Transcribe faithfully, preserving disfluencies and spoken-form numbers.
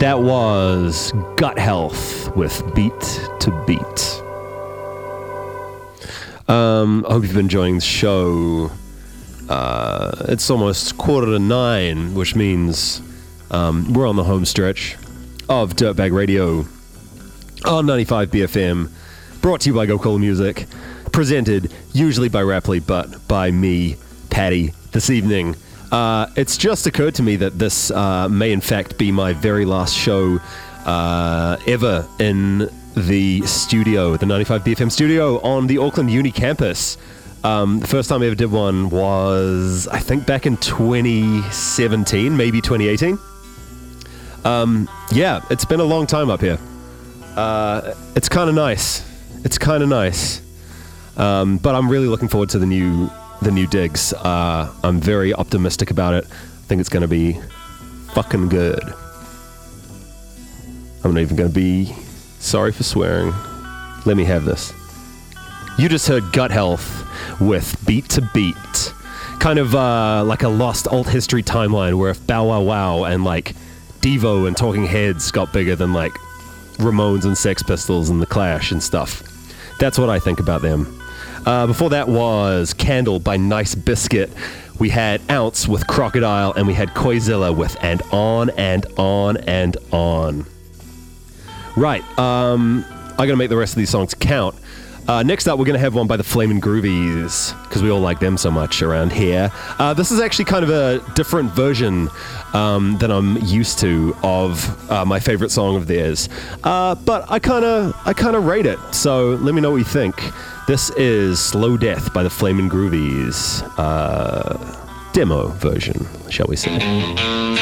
That was Gut Health with Beat to Beat. Um, I hope you've been enjoying the show. Uh, it's almost quarter to nine, which means um, we're on the home stretch of Dirtbag Radio on ninety-five B F M, brought to you by Go Cola Music, presented usually by Rapley, but by me, Patty, this evening. Uh, it's just occurred to me that this uh, may in fact be my very last show uh, ever in the studio, the ninety-five B F M studio on the Auckland Uni campus. Um, the first time I ever did one was, I think, back in twenty seventeen, maybe twenty eighteen. Um, yeah, it's been a long time up here. Uh, it's kind of nice. It's kind of nice. Um, but I'm really looking forward to the new the new digs. Uh, I'm very optimistic about it. I think it's going to be fucking good. I'm not even going to be sorry for swearing. Let me have this. You just heard Gut Health with Beat to Beat. Kind of uh, like a lost alt history timeline where if Bow Wow Wow and like Devo and Talking Heads got bigger than like Ramones and Sex Pistols and The Clash and stuff. That's what I think about them. Uh, before that was Candle by Nice Biscuit. We had Ounce with Crocodile, and we had Koizilla with And On and On and On. Right, um, I gotta make the rest of these songs count. Uh, next up, we're going to have one by the Flamin' Groovies, because we all like them so much around here. Uh, this is actually kind of a different version um, than I'm used to of uh, my favorite song of theirs. Uh, but I kind of I kind of rate it, so let me know what you think. This is Slow Death by the Flamin' Groovies. Uh, demo version, shall we say.